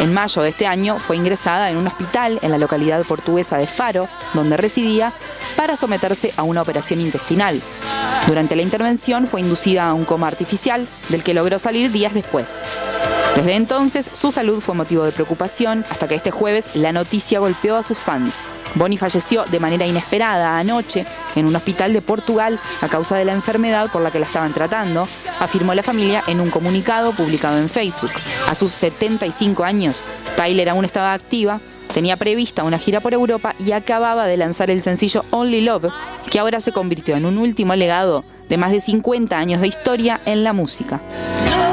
En mayo de este año fue ingresada en un hospital en la localidad portuguesa de Faro, donde residía, para someterse a una operación intestinal. Durante la intervención fue inducida a un coma artificial, del que logró salir días después. Desde entonces, su salud fue motivo de preocupación, hasta que este jueves la noticia golpeó a sus fans. Bonnie falleció de manera inesperada anoche en un hospital de Portugal a causa de la enfermedad por la que la estaban tratando, afirmó la familia en un comunicado publicado en Facebook. A sus 75 años, Tyler aún estaba activa, tenía prevista una gira por Europa y acababa de lanzar el sencillo Only Love, que ahora se convirtió en un último legado de más de 50 años de historia en la música.